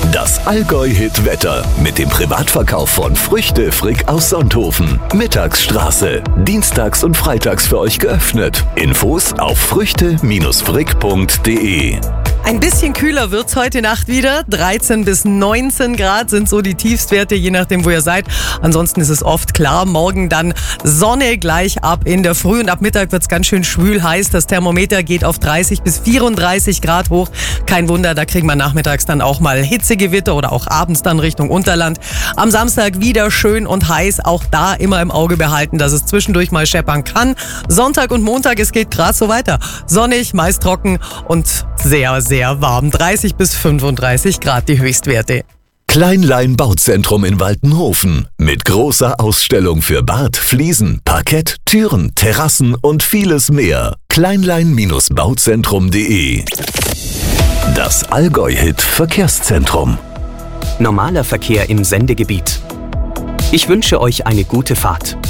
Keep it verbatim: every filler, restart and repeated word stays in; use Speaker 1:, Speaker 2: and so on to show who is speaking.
Speaker 1: Das Allgäu-Hit-Wetter mit dem Privatverkauf von Früchte Frick aus Sonthofen. Mittagsstraße. Dienstags und freitags für euch geöffnet. Infos auf früchte frick punkt de.
Speaker 2: Ein bisschen kühler wird's heute Nacht wieder. dreizehn bis neunzehn Grad sind so die Tiefstwerte, je nachdem, wo ihr seid. Ansonsten ist es oft klar. Morgen dann Sonne gleich ab in der Früh und ab Mittag wird's ganz schön schwül heiß. Das Thermometer geht auf dreißig bis vierunddreißig Grad hoch. Kein Wunder, da kriegen wir nachmittags dann auch mal Hitzegewitter oder auch abends dann Richtung Unterland. Am Samstag wieder schön und heiß. Auch da immer im Auge behalten, dass es zwischendurch mal scheppern kann. Sonntag und Montag, es geht gerade so weiter. Sonnig, meist trocken und sehr, sehr warm. dreißig bis fünfunddreißig Grad die Höchstwerte.
Speaker 1: Kleinlein Bauzentrum in Waltenhofen mit großer Ausstellung für Bad, Fliesen, Parkett, Türen, Terrassen und vieles mehr. Kleinlein Bauzentrum punkt de. Das Allgäu-Hit Verkehrszentrum.
Speaker 3: Normaler Verkehr im Sendegebiet. Ich wünsche euch eine gute Fahrt.